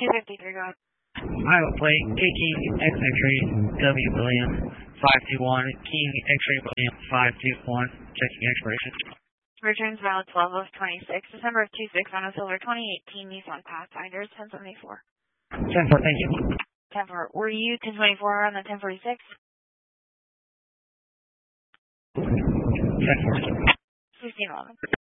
253, go ahead. Iowa plate, K King, X X-ray, W William, 521, King, X-ray William, 521, checking expiration. Returns valid 12 of 26, December of 26 on a silver 2018 Nissan Pathfinder, 1074. 10-4, thank you. 10-4, were you 1024 on the 1046? 10-4. 1511.